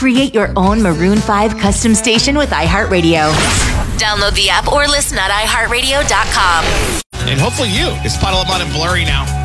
Create your own Maroon 5 custom station with iHeartRadio. Download the app or listen at iHeartRadio.com. And hopefully you. It's Puddle Up Mud and Blurry now.